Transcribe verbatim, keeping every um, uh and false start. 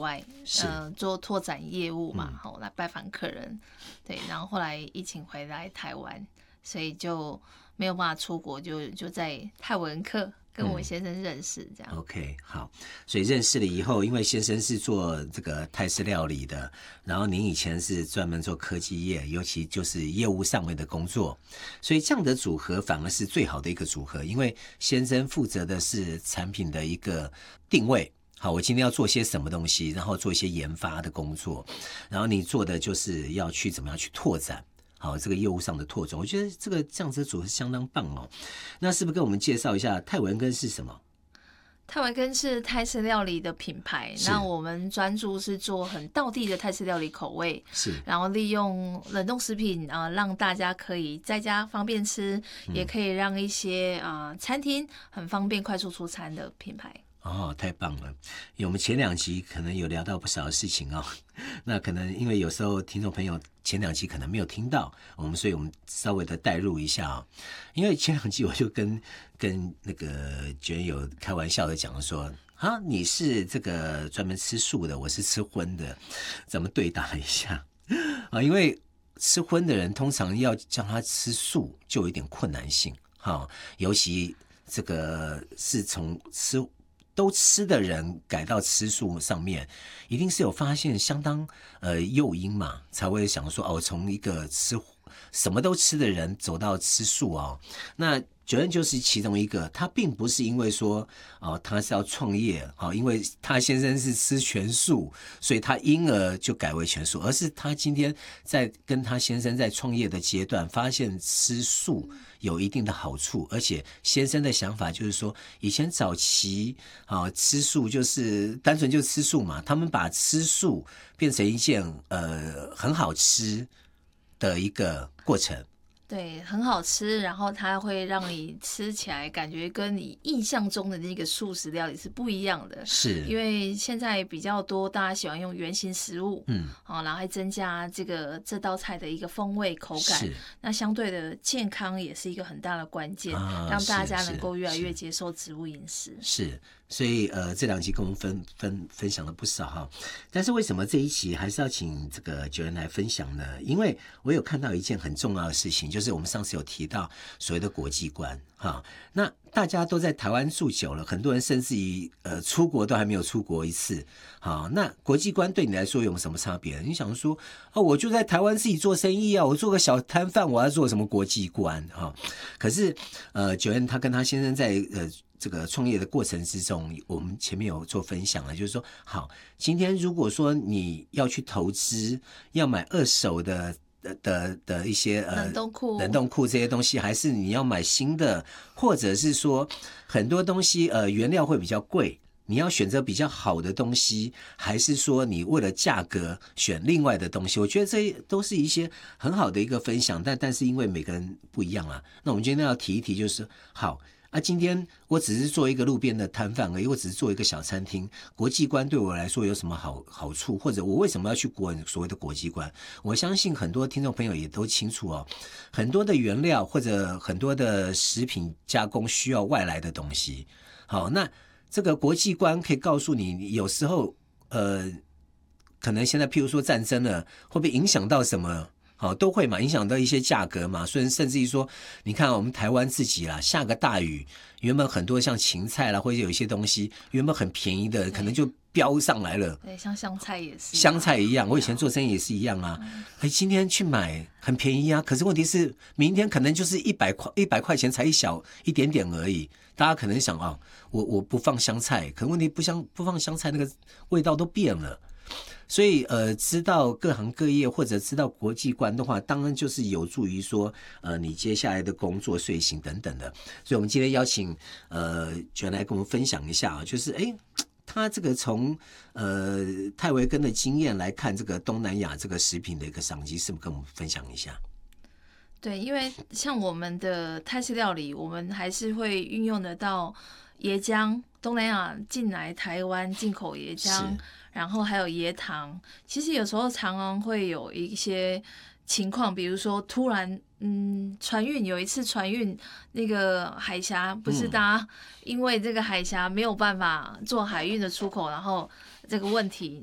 外，呃，做拓展业务嘛，好、嗯、来拜访客人，对，然后后来疫情回来台湾，所以就没有办法出国，就就在泰文课跟我先生认识这样、 嗯、OK 好，所以认识了以后，因为先生是做这个泰式料理的，然后您以前是专门做科技业，尤其就是业务上面的工作，所以这样的组合反而是最好的一个组合，因为先生负责的是产品的一个定位，好，我今天要做些什么东西，然后做一些研发的工作，然后你做的就是要去怎么样去拓展好，这个业务上的拓展，我觉得这个这样子的组合相当棒哦。那是不是跟我们介绍一下泰文根是什么？ 泰文根是泰式料理的品牌，那我们专注是做很道地的泰式料理口味， 是， 然后利用冷冻食品啊、呃，让大家可以在家方便吃，嗯、也可以让一些啊、呃、餐厅很方便快速出餐的品牌。 哦，太棒了！因为我们前两集可能有聊到不少的事情哦，那可能因为有时候听众朋友前两集可能没有听到我们，所以我们稍微的带入一下哦。因为前两集我就跟跟那个卷友开玩笑的讲说，啊，你是这个专门吃素的，我是吃荤的，咱们对打一下啊，因为吃荤的人通常要叫他吃素就有一点困难性哈，尤其这个是从吃。都吃的人改到吃素上面，一定是有发现相当呃诱因嘛，才会想说哦，从一个吃什么都吃的人走到吃素哦。那九恩就是其中一个，他并不是因为说哦他是要创业哦，因为他先生是吃全素，所以他因而就改为全素，而是他今天在跟他先生在创业的阶段，发现吃素有一定的好处，而且先生的想法就是说，以前早期啊吃素就是单纯就吃素嘛，他们把吃素变成一件呃很好吃的一个过程。 对，很好吃，然后它会让你吃起来感觉跟你印象中的那个素食料理是不一样的。 是， 因为现在比较多大家喜欢用原型食物，嗯，好，然后还增加这个这道菜的一个风味口感。是，那相对的健康也是一个很大的关键，啊、让大家能够越来越接受植物饮食。 是。是所以呃，这两集跟我们分分分享了不少哈，但是为什么这一期还是要请这个九恩来分享呢？因为我有看到一件很重要的事情，就是我们上次有提到所谓的国际观哈。那大家都在台湾住久了，很多人甚至于呃出国都还没有出国一次。好，那国际观对你来说有什么差别？你想说哦，我就在台湾自己做生意啊，我做个小摊贩，我要做什么国际观哈？可是呃，九恩他跟他先生在呃。这个创业的过程之中，我们前面有做分享了，就是说，好，今天如果说你要去投资，要买二手的的的的一些呃冷冻库、 冷冻库这些东西，还是你要买新的，或者是说很多东西呃原料会比较贵，你要选择比较好的东西，还是说你为了价格选另外的东西？我觉得这都是一些很好的一个分享，但但是因为每个人不一样啊，那我们今天要提一提，就是好。啊，今天我只是做一个路边的摊贩而已，我只是做一个小餐厅。国际观对我来说有什么好好处，或者我为什么要去国所谓的国际观？我相信很多听众朋友也都清楚哦，很多的原料或者很多的食品加工需要外来的东西。好，那这个国际观可以告诉你，有时候呃，可能现在譬如说战争了，会不会影响到什么？好，都会嘛，影响到一些价格嘛，所以甚至于说，你看我们台湾自己啦，下个大雨，原本很多像芹菜啦，或者有一些东西原本很便宜的，可能就飙上来了。 对，像香菜也是， 香菜一样，我以前做生意也是一样啊。哎、嗯，今天去买很便宜啊，可是问题是明天可能就是一百块，一百块钱才一小一点点而已。大家可能想啊，我我不放香菜，可问题不香不放香菜，那个味道都变了。所以呃，知道各行各业或者知道国际观的话，当然就是有助于说呃你接下来的工作、睡醒等等的。所以我们今天邀请呃卷来跟我们分享一下啊，就是哎，他这个从呃泰维根的经验来看，这个东南亚这个食品的一个商机，是不是跟我们分享一下？ 对，因为像我们的泰式料理，我们还是会运用得到椰浆，东南亚进来台湾进口椰浆。然后还有椰糖，其实有时候常常会有一些情况，比如说突然，嗯，船运有一次船运那个海峡，不是大家因为这个海峡没有办法做海运的出口，然后这个问题